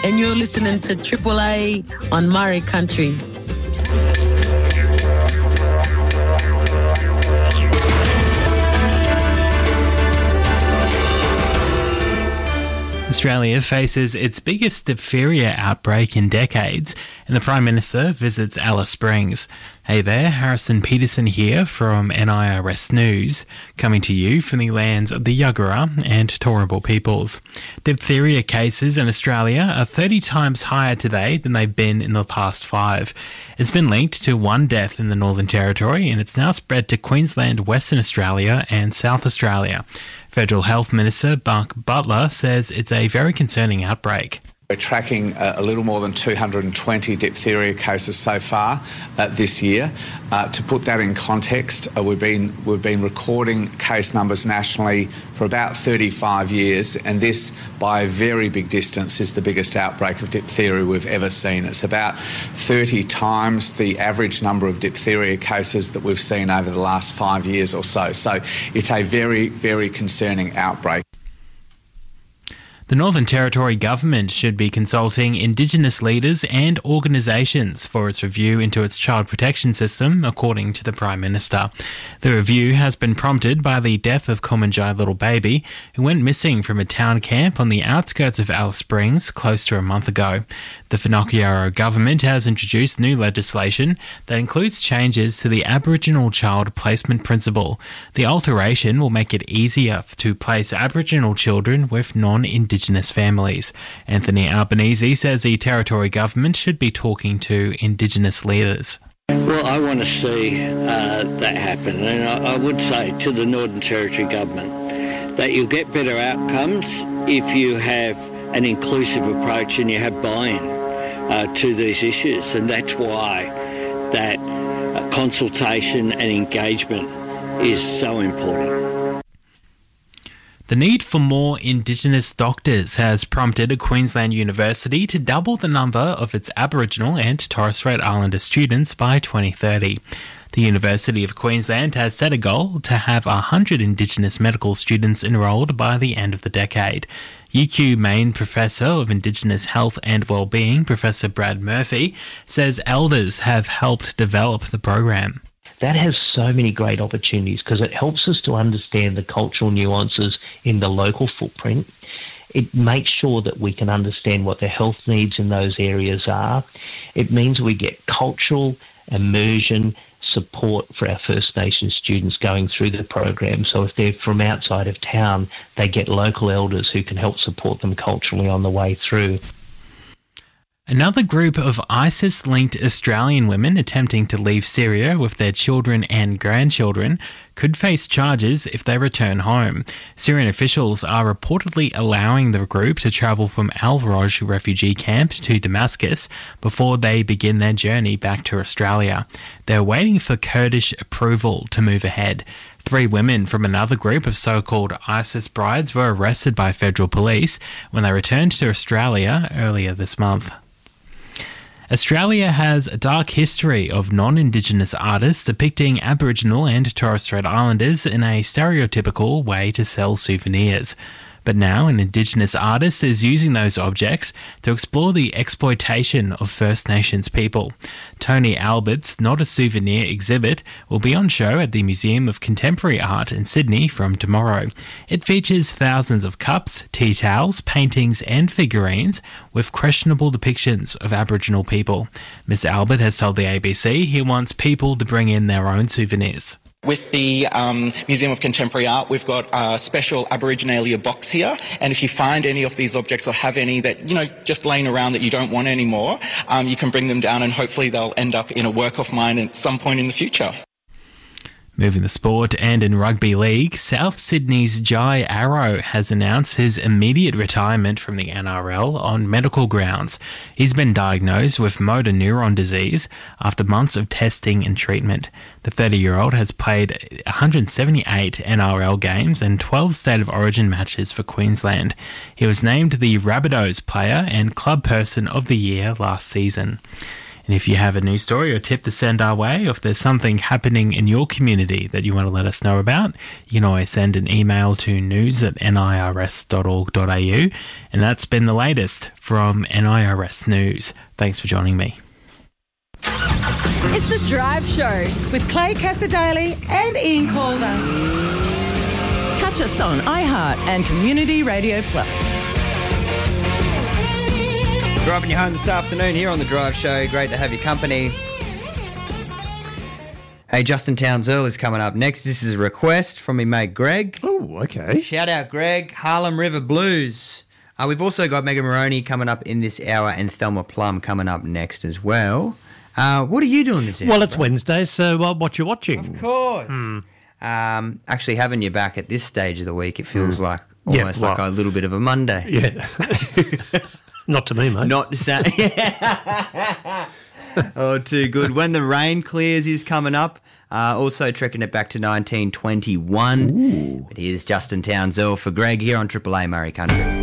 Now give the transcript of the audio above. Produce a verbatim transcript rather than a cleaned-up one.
and you're listening to Triple A on Murray Country. Australia faces its biggest diphtheria outbreak in decades, and the Prime Minister visits Alice Springs. Hey there, Harrison Peterson here from N I R S News, coming to you from the lands of the Yagara and Turrbal peoples. Diphtheria cases in Australia are thirty times higher today than they've been in the past five. It's been linked to one death in the Northern Territory, and it's now spread to Queensland, Western Australia and South Australia. Federal Health Minister Mark Butler says it's a very concerning outbreak. We're tracking uh, a little more than two hundred twenty diphtheria cases so far uh, this year. Uh, to put that in context, uh, we've been we've been recording case numbers nationally for about thirty-five years, and this, by a very big distance, is the biggest outbreak of diphtheria we've ever seen. It's about thirty times the average number of diphtheria cases that we've seen over the last five years or so. So it's a very, very concerning outbreak. The Northern Territory government should be consulting Indigenous leaders and organisations for its review into its child protection system, according to the Prime Minister. The review has been prompted by the death of Kumanjai Little Baby, who went missing from a town camp on the outskirts of Alice Springs close to a month ago. The Finocchiaro government has introduced new legislation that includes changes to the Aboriginal Child Placement Principle. The alteration will make it easier to place Aboriginal children with non-Indigenous families. Anthony Albanese says the Territory government should be talking to Indigenous leaders. Well, I want to see uh, that happen, and I, I would say to the Northern Territory government that you'll get better outcomes if you have an inclusive approach and you have buy-in uh, to these issues, and that's why that uh, consultation and engagement is so important. The need for more Indigenous doctors has prompted a Queensland university to double the number of its Aboriginal and Torres Strait Islander students by twenty thirty. The University of Queensland has set a goal to have one hundred Indigenous medical students enrolled by the end of the decade. U Q Main Professor of Indigenous Health and Wellbeing, Professor Brad Murphy, says elders have helped develop the program. That has so many great opportunities because it helps us to understand the cultural nuances in the local footprint. It makes sure that we can understand what the health needs in those areas are. It means we get cultural immersion support for our First Nations students going through the program. So if they're from outside of town, they get local elders who can help support them culturally on the way through. Another group of ISIS-linked Australian women attempting to leave Syria with their children and grandchildren could face charges if they return home. Syrian officials are reportedly allowing the group to travel from Al-Roj refugee camp to Damascus before they begin their journey back to Australia. They're waiting for Kurdish approval to move ahead. Three women from another group of so-called ISIS brides were arrested by federal police when they returned to Australia earlier this month. Australia has a dark history of non-Indigenous artists depicting Aboriginal and Torres Strait Islanders in a stereotypical way to sell souvenirs. But now an Indigenous artist is using those objects to explore the exploitation of First Nations people. Tony Albert's Not a Souvenir exhibit will be on show at the Museum of Contemporary Art in Sydney from tomorrow. It features thousands of cups, tea towels, paintings and figurines with questionable depictions of Aboriginal people. Mister Albert has told the A B C he wants people to bring in their own souvenirs. With the um, Museum of Contemporary Art, we've got a special Aboriginalia box here, and if you find any of these objects or have any that, you know, just laying around that you don't want anymore, um, you can bring them down and hopefully they'll end up in a work of mine at some point in the future. Moving the sport, and in rugby league, South Sydney's Jai Arrow has announced his immediate retirement from the N R L on medical grounds. He's been diagnosed with motor neuron disease after months of testing and treatment. The thirty-year-old has played one hundred seventy-eight N R L games and twelve State of Origin matches for Queensland. He was named the Rabbitohs Player and Club Person of the Year last season. And if you have a news story or tip to send our way, or if there's something happening in your community that you want to let us know about, you can always send an email to news at nirs dot org dot a u. And that's been the latest from N I R S News. Thanks for joining me. It's The Drive Show with Clay Cassadaly and Ian Calder. Catch us on iHeart and Community Radio Plus. Driving you home this afternoon here on The Drive Show. Great to have your company. Hey, Justin Towns Earl is coming up next. This is a request from my mate Greg. Oh, okay. Shout out, Greg. Harlem River Blues. Uh, we've also got Megan Maroney coming up in this hour and Thelma Plum coming up next as well. Uh, what are you doing this hour? Well, it's bro? Wednesday, so uh, what you watching? Of course. Hmm. Um, actually, having you back at this stage of the week, it feels like almost Yeah, like well- a little bit of a Monday. Yeah. Not to me, mate. Not to say. Oh, too good. When the Rain Clears is coming up. Uh, also trekking it back to nineteen twenty-one. Ooh. But here's Justin Townsend for Greg here on Triple A Murray Country.